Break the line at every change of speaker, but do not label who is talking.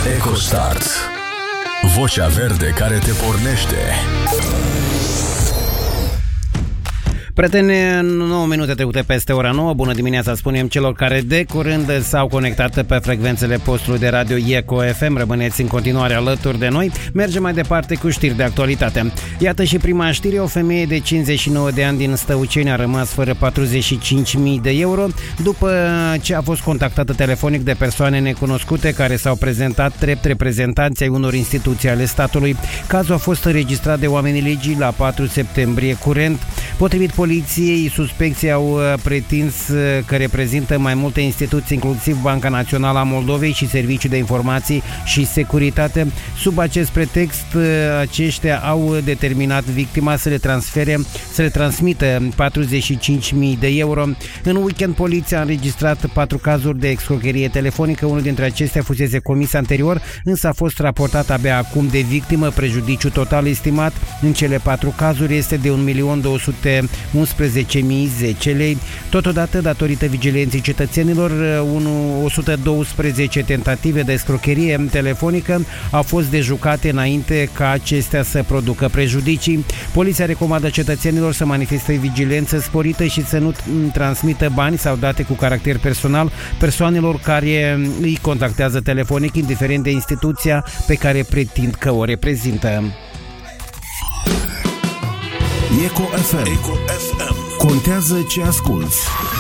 EcoStart. Vocea verde care te pornește.
Prieteni, 9 minute trecute peste ora 9. Bună dimineața, spunem celor care de curând s-au conectat pe frecvențele postului de radio Eco FM. Rămâneți în continuare alături de noi. Mergem mai departe cu știri de actualitate. Iată și prima știre. O femeie de 59 de ani din Stăuceni a rămas fără 45.000 de euro după ce a fost contactată telefonic de persoane necunoscute care s-au prezentat drept reprezentanți ai unor instituții ale statului. Cazul a fost înregistrat de oamenii legii la 4 septembrie curent. Potrivit poliției, suspecții au pretins că reprezintă mai multe instituții, inclusiv Banca Națională a Moldovei și Serviciul de Informații și Securitate. Sub acest pretext, aceștia au determinat victima să le transmită 45.000 de euro. În weekend, poliția a înregistrat 4 cazuri de escrocherie telefonică. Unul dintre acestea fusese comis anterior, însă a fost raportat abia acum de victimă. Prejudiciul total estimat în cele 4 cazuri este de 1.211.010 lei. Totodată, datorită vigilenței cetățenilor, 112 tentative de escrocherie telefonică au fost dejucate înainte ca acestea să producă prejudicii. Poliția recomandă cetățenilor să manifeste vigilență sporită și să nu transmită bani sau date cu caracter personal persoanelor care îi contactează telefonic, indiferent de instituția pe care pretind că o reprezintă.
Eco FM. Contează ce asculți.